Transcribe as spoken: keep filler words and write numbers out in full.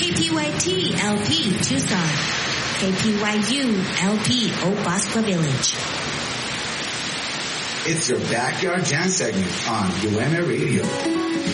K P Y T L P Tucson, K P Y U L P Oak Bosque Village. It's your Backyard Jam segment on U M A Radio.